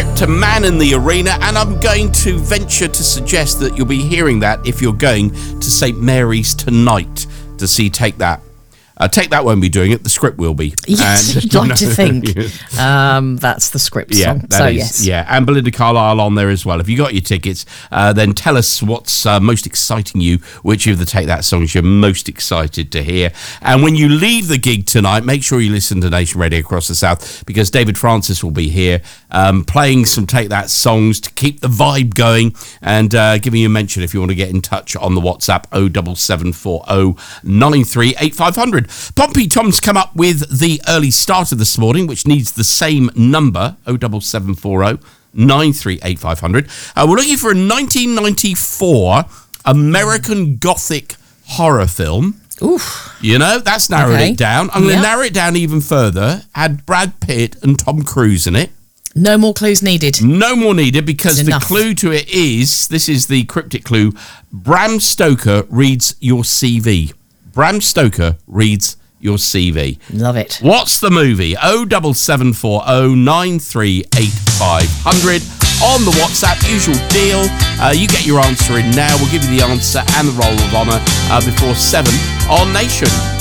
Script Man in the Arena, and I'm going to venture to suggest that you'll be hearing that if you're going to St Mary's tonight to see Take That. Take That won't be doing it, the Script will be. Yes, and, you'd like to think. That's the Script song. So yes. Yeah, and Belinda Carlisle on there as well. If you got your tickets, then tell us what's most exciting you, which of the Take That songs you're most excited to hear. And when you leave the gig tonight, make sure you listen to Nation Radio Across the South, because David Francis will be here playing some Take That songs to keep the vibe going, and giving you a mention if you want to get in touch on the WhatsApp 07740 93 8500. Pompey Tom's come up with the early starter this morning, which needs the same number, 07740 93 8500. We're looking for a 1994 American Gothic horror film. Oof. You know, that's narrowed it down. I'm going to narrow it down even further. Had Brad Pitt and Tom Cruise in it. No more clues needed. No more needed, because the clue to it is, this is the cryptic clue, Bram Stoker reads your CV. Bram Stoker reads your CV. Love it. What's the movie? 07740 93 8500. On the WhatsApp, usual deal. You get your answer in now. We'll give you the answer and the roll of honour before 7 on Nation.